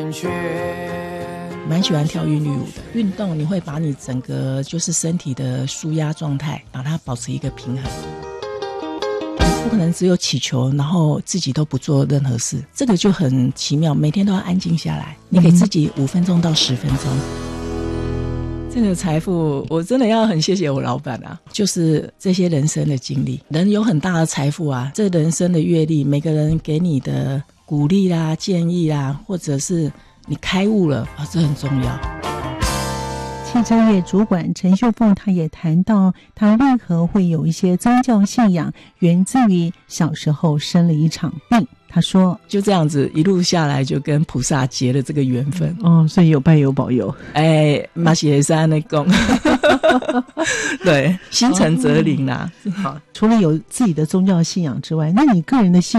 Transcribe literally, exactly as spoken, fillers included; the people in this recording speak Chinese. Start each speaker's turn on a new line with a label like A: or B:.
A: 蛮喜欢跳韵律舞的。运动你会把你整个就是身体的舒压状态把它保持一个平衡，不可能只有祈求然后自己都不做任何事，这个就很奇妙。每天都要安静下来，你给自己五分钟到十分钟、嗯、这个财富我真的要很谢谢我老板啊，就是这些人生的经历。人有很大的财富啊，这人生的阅历，每个人给你的鼓励啦、建议啦，或者是你开悟了啊，这很重要。
B: 汽车业主管陈秀凤她也谈到，她为何会有一些宗教信仰，源自于小时候生了一场病。她说
A: 就这样子一路下来就跟菩萨结了这个缘分。
B: 哦，所以有拜有保佑。
A: 哎，嘛是会使那讲对，心诚则灵啦、
B: 哦、好，除了有自己的宗教信仰之外，那你个人的信